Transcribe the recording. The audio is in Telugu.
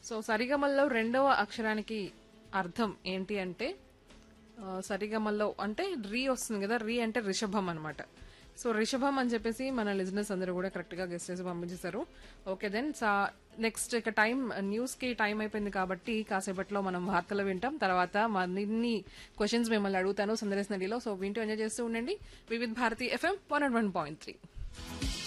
సో సరిగమల్లో రెండవ అక్షరానికి అర్థం ఏంటి అంటే సరిగమల్లో అంటే రీ వస్తుంది కదా, రీ అంటే రిషభం అనమాట. సో రిషభం అని చెప్పేసి మన లిజినెస్ అందరూ కూడా కరెక్ట్ గా గెస్ట్ చేసి పంపించేశారు. ఓకే దెన్ నెక్స్ట్ ఇక న్యూస్ కి టైం అయిపోయింది కాబట్టి కాసేపట్లో మనం వార్తలు వింటాం. తర్వాత మరిన్ని క్వశ్చన్స్ మిమ్మల్ని అడుగుతాను సందర్శనలో. సో వింటూ ఎంజాయ్ చేస్తూ ఉండండి వివిధ్ భారతి FM 101.3.